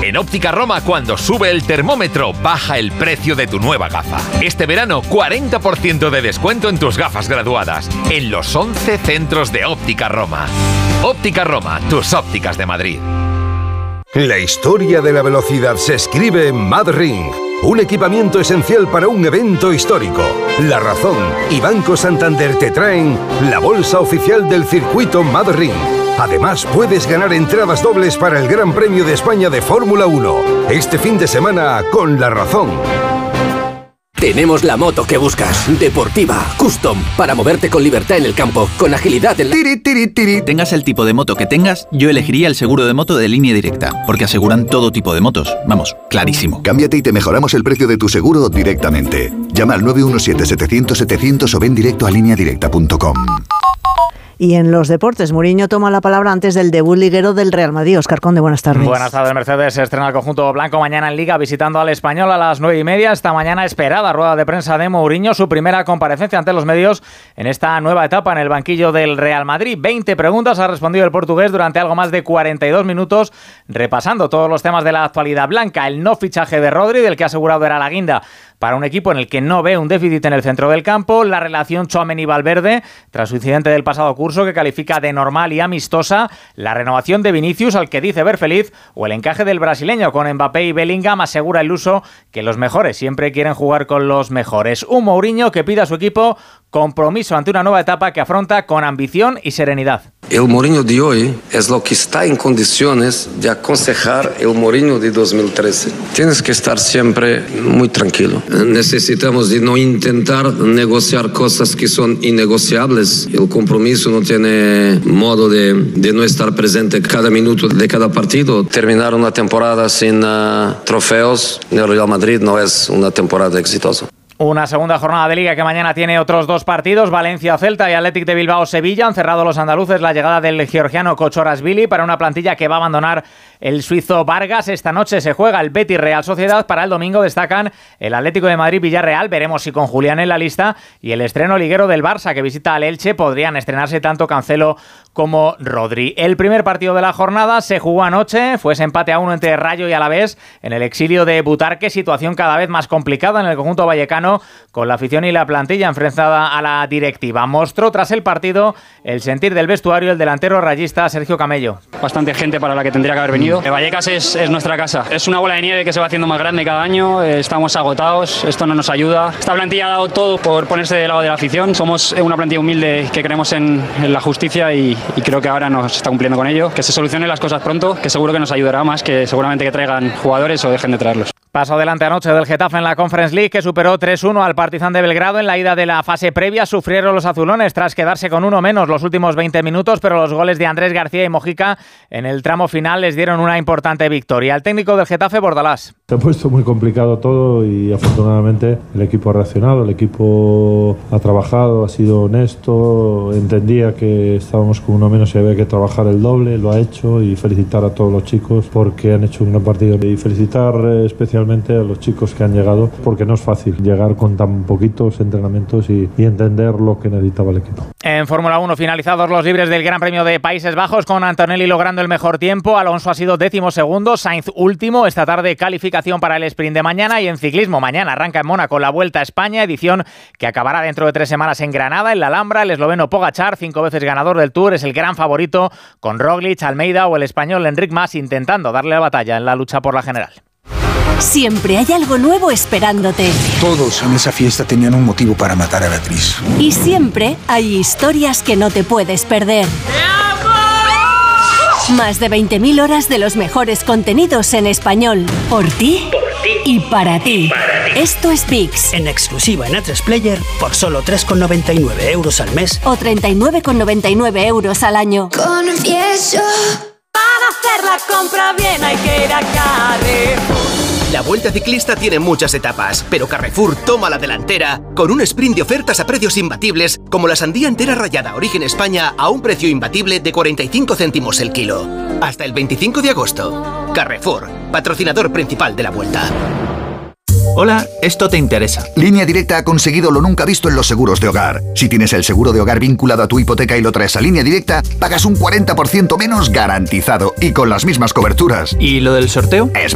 En Óptica Roma, cuando sube el termómetro, baja el precio de tu nueva gafa. Este verano, 40% de descuento en tus gafas graduadas, en los 11 centros de Óptica Roma. Óptica Roma, tus ópticas de Madrid. La historia de la velocidad se escribe en MadRing, un equipamiento esencial para un evento histórico. La Razón y Banco Santander te traen la bolsa oficial del circuito MadRing. Además, puedes ganar entradas dobles para el Gran Premio de España de Fórmula 1, este fin de semana con La Razón. Tenemos la moto que buscas, deportiva, custom, para moverte con libertad en el campo, con agilidad en la... Tengas el tipo de moto que tengas, yo elegiría el seguro de moto de Línea Directa, porque aseguran todo tipo de motos. Vamos, clarísimo. Cámbiate y te mejoramos el precio de tu seguro directamente. Llama al 917-700-700 o ven directo a lineadirecta.com. Y en los deportes, Mourinho toma la palabra antes del debut liguero del Real Madrid. Óscar Conde, buenas tardes. Buenas tardes, Mercedes. Se estrena el conjunto blanco mañana en Liga visitando al Español a las 9:30. Esta mañana esperada rueda de prensa de Mourinho, su primera comparecencia ante los medios en esta nueva etapa en el banquillo del Real Madrid. 20 preguntas ha respondido el portugués durante algo más de 42 minutos, repasando todos los temas de la actualidad blanca. El no fichaje de Rodri, del que ha asegurado era la guinda para un equipo en el que no ve un déficit en el centro del campo, la relación Tchouaméni-Valverde tras su incidente del pasado curso que califica de normal y amistosa, la renovación de Vinicius al que dice ver feliz o el encaje del brasileño con Mbappé y Bellingham. Asegura el luso que los mejores siempre quieren jugar con los mejores. Un Mourinho que pide a su equipo compromiso ante una nueva etapa que afronta con ambición y serenidad. El Mourinho de hoy es lo que está en condiciones de aconsejar el Mourinho de 2013. Tienes que estar siempre muy tranquilo. Necesitamos de no intentar negociar cosas que son innegociables. El compromiso no tiene modo de no estar presente cada minuto de cada partido. Terminar una temporada sin trofeos en el Real Madrid no es una temporada exitosa. Una segunda jornada de Liga que mañana tiene otros dos partidos, Valencia-Celta y Athletic de Bilbao-Sevilla. Han cerrado los andaluces la llegada del georgiano Kochorazvili para una plantilla que va a abandonar el suizo Vargas. Esta noche se juega el Betis-Real Sociedad. Para el domingo destacan el Atlético de Madrid-Villarreal. Veremos si con Julián en la lista. Y el estreno liguero del Barça, que visita al Elche. Podrían estrenarse tanto Cancelo como Rodri. El primer partido de la jornada se jugó anoche. Fue ese empate a 1 entre Rayo y Alavés en el exilio de Butarque. Situación cada vez más complicada en el conjunto vallecano, con la afición y la plantilla enfrentada a la directiva. Mostró tras el partido el sentir del vestuario el delantero rayista Sergio Camello. Bastante gente para la que tendría que haber venido. Vallecas es nuestra casa. Es una bola de nieve que se va haciendo más grande cada año. Estamos agotados, esto no nos ayuda. Esta plantilla ha dado todo por ponerse del lado de la afición. Somos una plantilla humilde que creemos en la justicia y creo que ahora nos está cumpliendo con ello. Que se solucionen las cosas pronto, que seguro que nos ayudará más que seguramente que traigan jugadores o dejen de traerlos. Paso adelante anoche del Getafe en la Conference League, que superó 3-1 al Partizan de Belgrado. En la ida de la fase previa sufrieron los azulones tras quedarse con uno menos los últimos 20 minutos, pero los goles de Andrés García y Mojica en el tramo final les dieron una importante victoria. El técnico del Getafe, Bordalás. Se ha puesto muy complicado todo y afortunadamente el equipo ha reaccionado, el equipo ha trabajado, ha sido honesto, entendía que estábamos con uno menos y había que trabajar el doble, lo ha hecho, y felicitar a todos los chicos porque han hecho un gran partido y felicitar especialmente a los chicos que han llegado, porque no es fácil llegar con tan poquitos entrenamientos y entender lo que necesitaba el equipo. En Fórmula 1 finalizados los libres del Gran Premio de Países Bajos, con Antonelli logrando el mejor tiempo. Alonso ha sido 12º, Sainz último. Esta tarde calificación para el sprint de mañana. Y en ciclismo mañana arranca en Mónaco la Vuelta a España, edición que acabará dentro de 3 semanas en Granada, en la Alhambra. El esloveno Pogačar, 5 veces ganador del Tour, es el gran favorito, con Roglic, Almeida o el español Enric Mas intentando darle la batalla en la lucha por la general. Siempre hay algo nuevo esperándote. Todos en esa fiesta tenían un motivo para matar a Beatriz. Y siempre hay historias que no te puedes perder. Más de 20.000 horas de los mejores contenidos en español. Por ti y para ti. Esto es VIX. En exclusiva en A3 Player por solo 3,99 € al mes. O 39,99 € al año. Confieso, para hacer la compra bien hay que ir a Carrefour. La Vuelta Ciclista tiene muchas etapas, pero Carrefour toma la delantera con un sprint de ofertas a precios imbatibles, como la sandía entera rallada Origen España a un precio imbatible de 45 céntimos el kilo. Hasta el 25 de agosto. Carrefour, patrocinador principal de la Vuelta. Hola, esto te interesa. Línea Directa ha conseguido lo nunca visto en los seguros de hogar. Si tienes el seguro de hogar vinculado a tu hipoteca y lo traes a Línea Directa, pagas un 40% menos garantizado y con las mismas coberturas. ¿Y lo del sorteo? Es